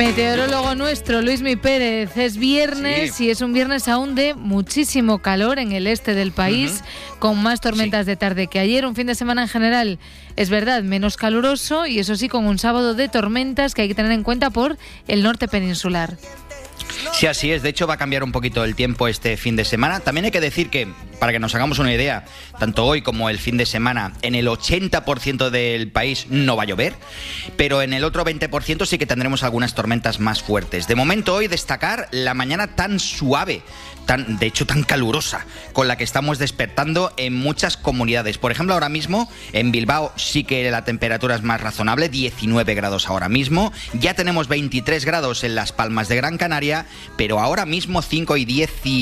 Meteorólogo nuestro, Luismi Pérez. Es viernes y es un viernes aún de muchísimo calor en el este del país, con más tormentas de tarde que ayer. Un fin de semana en general, es verdad, menos caluroso y eso sí, con un sábado de tormentas que hay que tener en cuenta por el norte peninsular. Sí, así es. De hecho, va a cambiar un poquito el tiempo este fin de semana. También hay que decir que, para que nos hagamos una idea, tanto hoy como el fin de semana, en el 80% del país no va a llover, pero en el otro 20% sí que tendremos algunas tormentas más fuertes. De momento, hoy destacar la mañana tan suave, de hecho tan calurosa, con la que estamos despertando en muchas comunidades. Por ejemplo, ahora mismo en Bilbao sí que la temperatura es más razonable, 19 grados ahora mismo. Ya tenemos 23 grados en Las Palmas de Gran Canaria, pero ahora mismo 5 y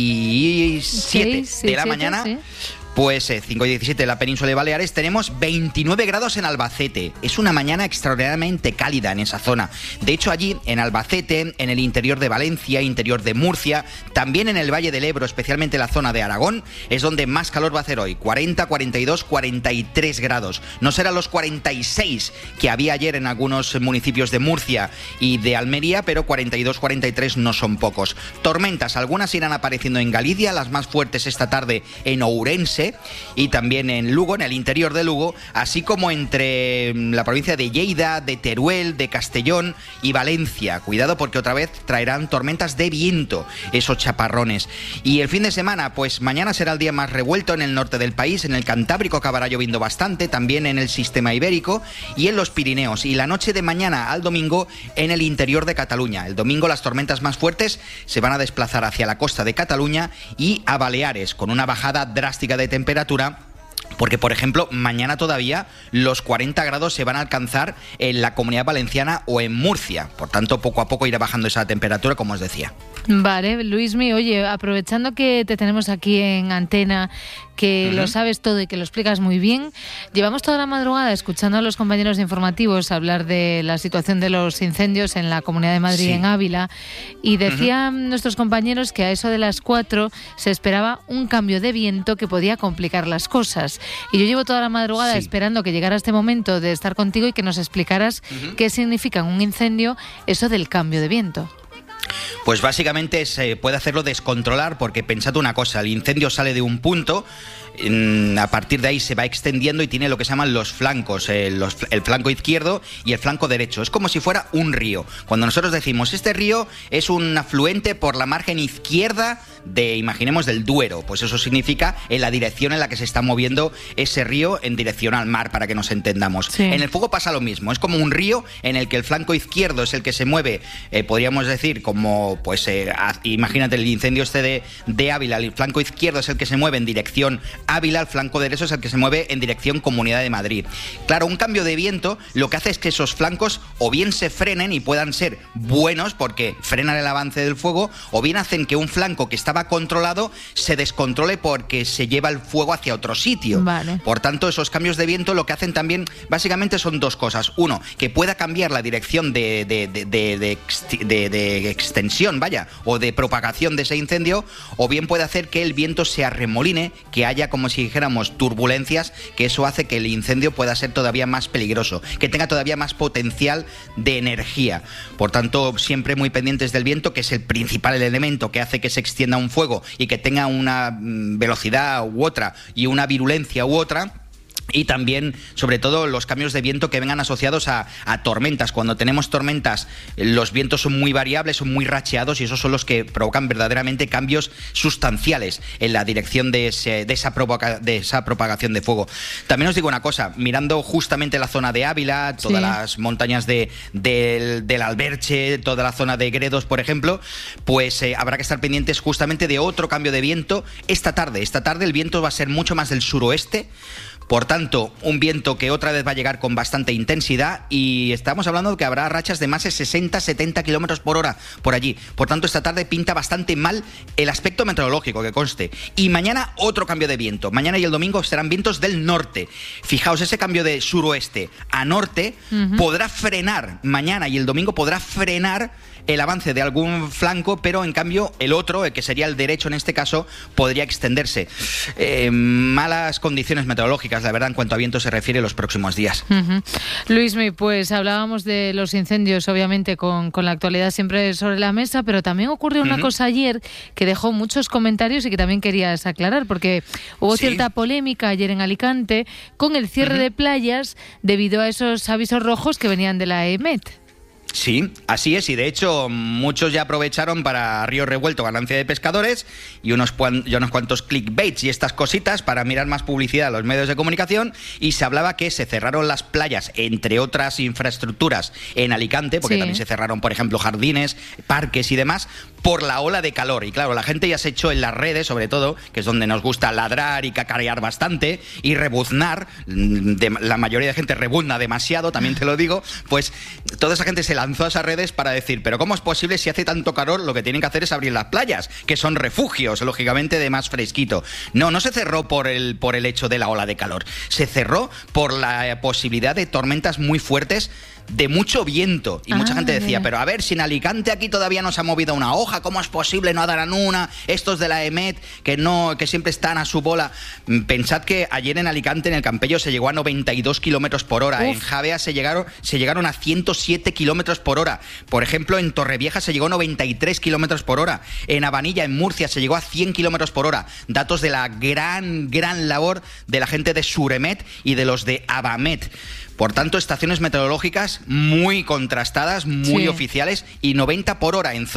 17 de la mañana... Sí. Pues 5 y 17 de la península de Baleares, tenemos 29 grados en Albacete. Es una mañana extraordinariamente cálida en esa zona. De hecho, allí, en Albacete, en el interior de Valencia, interior de Murcia, también en el Valle del Ebro, especialmente la zona de Aragón, es donde más calor va a hacer hoy. 40, 42, 43 grados. No serán los 46 que había ayer en algunos municipios de Murcia y de Almería, pero 42, 43 no son pocos. Tormentas, algunas irán apareciendo en Galicia, las más fuertes esta tarde en Ourense, y también en Lugo, en el interior de Lugo, así como entre la provincia de Lleida, de Teruel, de Castellón y Valencia. Cuidado porque otra vez traerán tormentas de viento, esos chaparrones. Y el fin de semana, pues mañana será el día más revuelto en el norte del país, en el Cantábrico acabará lloviendo bastante, también en el sistema ibérico y en los Pirineos. Y la noche de mañana al domingo en el interior de Cataluña. El domingo las tormentas más fuertes se van a desplazar hacia la costa de Cataluña y a Baleares, con una bajada drástica de temperatura, porque, por ejemplo, mañana todavía los 40 grados se van a alcanzar en la Comunidad Valenciana o en Murcia. Por tanto, poco a poco irá bajando esa temperatura, como os decía. Vale, Luismi, oye, aprovechando que te tenemos aquí en antena, que lo sabes todo y que lo explicas muy bien, llevamos toda la madrugada escuchando a los compañeros de informativos hablar de la situación de los incendios en la Comunidad de Madrid, en Ávila, y decían nuestros compañeros que a eso de las 4 se esperaba un cambio de viento que podía complicar las cosas. Y yo llevo toda la madrugada esperando que llegara este momento de estar contigo y que nos explicaras qué significa en un incendio eso del cambio de viento. Pues básicamente se puede hacerlo descontrolar, porque pensad una cosa, el incendio sale de un punto, a partir de ahí se va extendiendo y tiene lo que se llaman los flancos, el flanco izquierdo y el flanco derecho. Es como si fuera un río. Cuando nosotros decimos, este río es un afluente por la margen izquierda imaginemos, del Duero, pues eso significa en la dirección en la que se está moviendo ese río en dirección al mar, para que nos entendamos. Sí. En el fuego pasa lo mismo, es como un río en el que el flanco izquierdo es el que se mueve, podríamos decir, como, pues, imagínate el incendio este de Ávila, el flanco izquierdo es el que se mueve en dirección Ávila, el flanco derecho es el que se mueve en dirección Comunidad de Madrid. Claro, un cambio de viento lo que hace es que esos flancos o bien se frenen y puedan ser buenos porque frenan el avance del fuego, o bien hacen que un flanco que estaba controlado se descontrole porque se lleva el fuego hacia otro sitio. Vale. Por tanto, esos cambios de viento lo que hacen también básicamente son dos cosas. Uno, que pueda cambiar la dirección de extensión, o de propagación de ese incendio, o bien puede hacer que el viento se arremoline, que haya, como si dijéramos, turbulencias, que eso hace que el incendio pueda ser todavía más peligroso, que tenga todavía más potencial de energía. Por tanto, siempre muy pendientes del viento, que es el principal elemento que hace que se extienda un fuego y que tenga una velocidad u otra y una virulencia u otra. Y también, sobre todo, los cambios de viento que vengan asociados a tormentas. Cuando tenemos tormentas, los vientos son muy variables, son muy racheados, y esos son los que provocan verdaderamente cambios sustanciales en la dirección de esa propagación de fuego. También os digo una cosa, mirando justamente la zona de Ávila, todas las montañas del Alberche, toda la zona de Gredos, por ejemplo, pues habrá que estar pendientes justamente de otro cambio de viento esta tarde. Esta tarde el viento va a ser mucho más del suroeste. Por tanto, un viento que otra vez va a llegar con bastante intensidad, y estamos hablando de que habrá rachas de más de 60-70 kilómetros por hora por allí. Por tanto, esta tarde pinta bastante mal el aspecto meteorológico, que conste. Y mañana otro cambio de viento. Mañana y el domingo serán vientos del norte. Fijaos, ese cambio de suroeste a norte podrá frenar, mañana y el domingo podrá frenar el avance de algún flanco, pero en cambio el otro, el que sería el derecho en este caso, podría extenderse. Malas condiciones meteorológicas, la verdad, en cuanto a viento se refiere, los próximos días. Luismi, pues hablábamos de los incendios, obviamente, con la actualidad siempre sobre la mesa, pero también ocurrió una cosa ayer que dejó muchos comentarios y que también querías aclarar, porque hubo cierta polémica ayer en Alicante con el cierre de playas debido a esos avisos rojos que venían de la EMET. Sí, así es, y de hecho muchos ya aprovecharon para río revuelto, ganancia de pescadores y unos cuantos clickbaits y estas cositas para mirar más publicidad a los medios de comunicación, y se hablaba que se cerraron las playas, entre otras infraestructuras, en Alicante, porque también se cerraron, por ejemplo, jardines, parques y demás, por la ola de calor. Y claro, la gente ya se echó en las redes, sobre todo, que es donde nos gusta ladrar y cacarear bastante y rebuznar, la mayoría de gente rebuzna demasiado, también te lo digo, pues toda esa gente se lanzó a esas redes para decir, pero ¿cómo es posible si hace tanto calor? Lo que tienen que hacer es abrir las playas, que son refugios, lógicamente, de más fresquito. No se cerró por el hecho de la ola de calor, se cerró por la posibilidad de tormentas muy fuertes, de mucho viento, y mucha gente decía, pero a ver, si en Alicante aquí todavía no se ha movido una hoja, ¿cómo es posible? No darán una, estos de la EMET que siempre están a su bola. Pensad que ayer en Alicante, en el Campello, se llegó a 92 kilómetros por hora, en Javea se llegaron a 107 kilómetros por hora, por ejemplo en Torrevieja se llegó a 93 kilómetros por hora, en Abanilla, en Murcia, se llegó a 100 kilómetros por hora, datos de la gran labor de la gente de Suremet y de los de Abamet. Por tanto, estaciones meteorológicas muy contrastadas, muy oficiales, y 90 por hora en zonas